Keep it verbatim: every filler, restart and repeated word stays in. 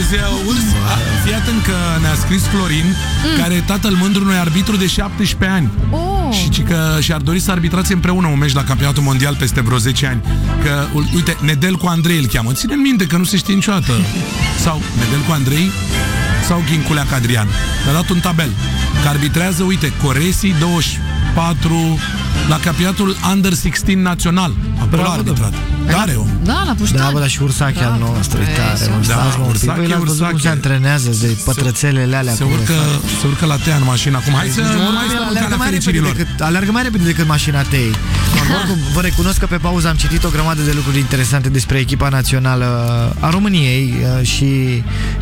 Auzi, urs, fii atent că ne-a scris Florin, mm. care tatăl mândrului e arbitru de șaptesprezece ani. Oh. Și că și-ar dori să arbitrați împreună un meci la campionatul mondial peste vreo zece ani. Că, uite, Nedelcu Andrei îl cheamă. Ține minte că nu se știe niciodată. Sau Nedelcu Andrei sau Ghinculeac Adrian. Mi-a dat un tabel. Că arbitrează, uite, Coresi douăzeci și patru la campionatul Under șaisprezece național. Acolo a arbitrat. Tare, om. Da, la Puștani. Da, bă, dar și Ursache al nostru, e tare. Da, Ursache, Ursache. Cum se antrenează de pătrățelele alea. Se urcă, se urcă la tea în mașină acum. Hai să urmăm pe calea fericirilor. Alergă mai repede decât mașina tei. Oricum, vă recunosc că pe pauză am citit o grămadă de lucruri interesante despre echipa națională a României și